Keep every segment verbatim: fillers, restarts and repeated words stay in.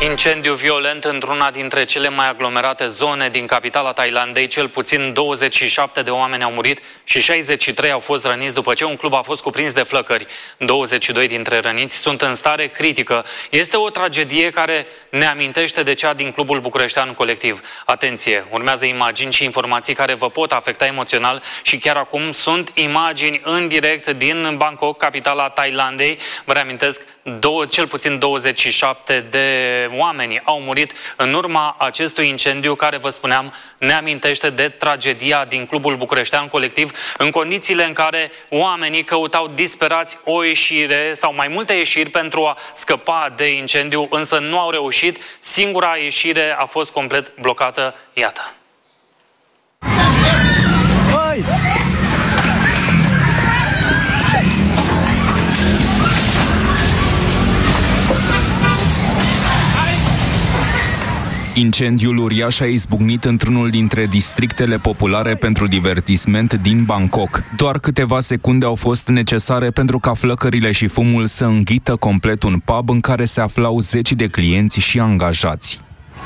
Incendiu violent într-una dintre cele mai aglomerate zone din capitala Thailandei. Cel puțin douăzeci și șapte de oameni au murit și șaizeci și trei au fost răniți după ce un club a fost cuprins de flăcări. douăzeci și doi dintre răniți sunt în stare critică. Este o tragedie care ne amintește de cea din clubul bucureștean Colectiv. Atenție! Urmează imagini și informații care vă pot afecta emoțional și chiar acum sunt imagini în direct din Bangkok, capitala Thailandei. Vă reamintesc, două, cel puțin douăzeci și șapte de oameni au murit în urma acestui incendiu care, vă spuneam, ne amintește de tragedia din clubul bucureștean Colectiv, în condițiile în care oamenii căutau disperați o ieșire sau mai multe ieșiri pentru a scăpa de incendiu, însă nu au reușit. Singura ieșire a fost complet blocată. Iată. Hai! Incendiul uriaș a izbucnit într-unul dintre districtele populare pentru divertisment din Bangkok. Doar câteva secunde au fost necesare pentru ca flăcările și fumul să înghită complet un pub în care se aflau zeci de clienți și angajați.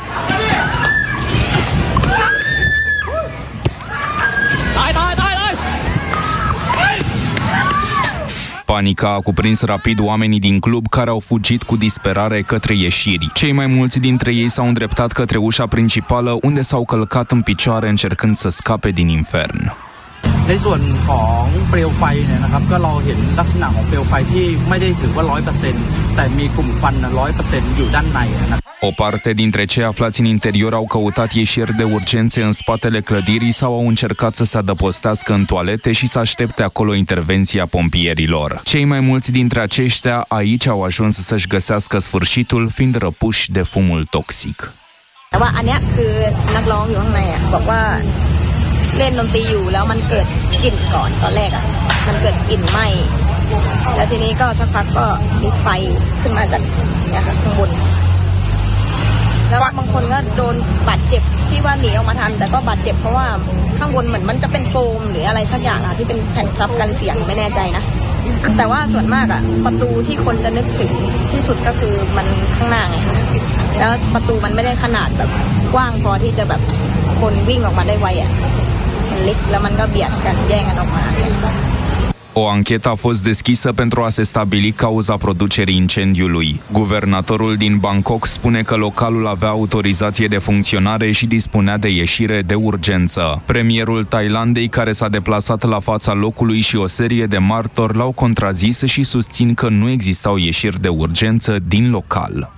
Panica a cuprins rapid oamenii din club, care au fugit cu disperare către ieșiri. Cei mai mulți dintre ei s-au îndreptat către ușa principală, unde s-au călcat în picioare încercând să scape din infern. ในส่วนของเปลวไฟเนี่ยนะครับก็เราเห็นลักษณะของเปลวไฟที่ไม่ได้ถือว่า ร้อยเปอร์เซ็นต์ แต่มีกลุ่มควัน ร้อยเปอร์เซ็นต์ อยู่ด้านในนะครับ O parte dintre cei aflați în interior au căutat ieșiri de urgențe în spatele clădirii sau au încercat să se adăpostească în toalete și să aștepte acolo intervenția pompierilor. Cei mai mulți dintre aceștia aici au ajuns să-și găsească sfârșitul, fiind răpuși de fumul toxic. แต่ว่าอันเนี้ยคือนักร้องอยู่ข้างในอ่ะบอกว่าเล่นดนตรีอยู่แล้วมันเกิดกลิ่นก่อนตอนแรกอ่ะมันเกิดกลิ่นไหม้แล้วทีนี้ก็สักพักก็มีไฟขึ้นมาจากเนี่ยค่ะข้างบนแล้วบางคนก็โดนบาดเจ็บที่ว่าหนีออกมาทันแต่ก็บาดเจ็บเพราะว่าข้างบนเหมือนมันจะเป็นโฟมหรืออะไรสักอย่างอ่ะที่เป็นแผ่นซับกันเสียงไม่แน่ใจนะแต่ว่าส่วนมากอ่ะประตูที่คนจะนึกถึงที่สุดก็คือมันข้างหน้าไงแล้วประตูมันไม่ได้ขนาดแบบกว้างพอที่จะแบบคนวิ่งออกมาได้ไวอ่ะมันเล็กแล้วมันก็เบียดกันแย่งกันออกมา O anchetă a fost deschisă pentru a se stabili cauza producerii incendiului. Guvernatorul din Bangkok spune că localul avea autorizație de funcționare și dispunea de ieșire de urgență. Premierul Thailandei, care s-a deplasat la fața locului, și o serie de martori l-au contrazis și susțin că nu existau ieșiri de urgență din local.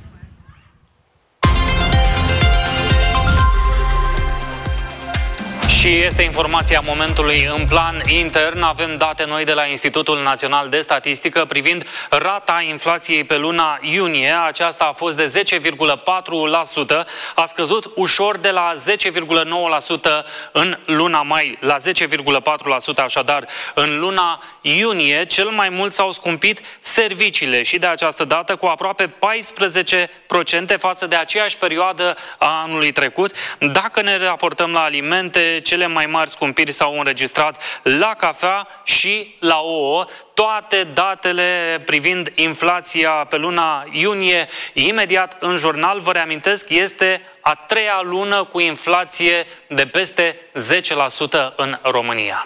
Și este informația momentului în plan intern. Avem date noi de la Institutul Național de Statistică privind rata inflației pe luna iunie. Aceasta a fost de zece virgulă patru la sută, a scăzut ușor de la zece virgulă nouă la sută în luna mai, la zece virgulă patru la sută așadar în luna iunie. Cel mai mult s-au scumpit serviciile și de această dată cu aproape paisprezece la sută față de aceeași perioadă a anului trecut. Dacă ne raportăm la alimente, cele mai mari scumpiri s-au înregistrat la cafea și la ouă. Toate datele privind inflația pe luna iunie, imediat în jurnal. Vă reamintesc, este a treia lună cu inflație de peste zece la sută în România.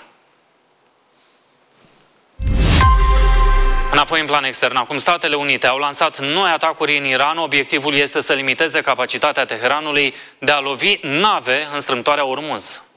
Înapoi în plan extern, acum Statele Unite au lansat noi atacuri în Iran. Obiectivul este să limiteze capacitatea Teheranului de a lovi nave în strâmtoarea Ormuz.